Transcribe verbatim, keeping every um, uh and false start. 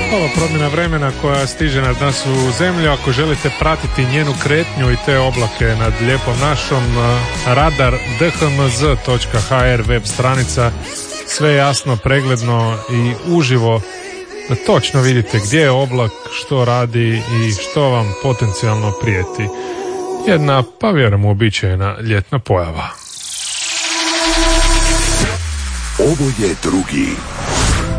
Ova promjena vremena koja stiže nad nas u zemlju, ako želite pratiti njenu kretnju i te oblake nad lijepom našom, radar d h m z točka h r web stranica, sve jasno, pregledno i uživo, da točno vidite gdje je oblak, što radi i što vam potencijalno prijeti. Jedna, pa vjerujem, uobičajena ljetna pojava. Ovo je drugi